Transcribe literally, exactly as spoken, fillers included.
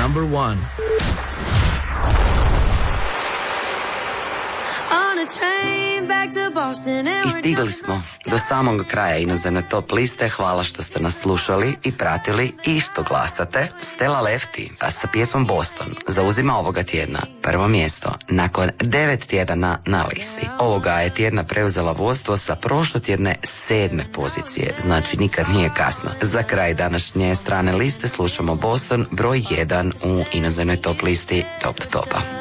number one. I stigli smo do samog kraja inozemne top liste. Hvala što ste nas slušali i pratili i što glasate. Stella Lefty sa pjesmom Boston zauzima ovoga tjedna prvo mjesto nakon devet tjedana na listi. Ovoga je tjedna preuzela vodstvo sa prošlotjedne sedme pozicije, znači nikad nije kasno. Za kraj današnje strane liste slušamo Boston broj jedan u inozemnoj top listi Top to Topa.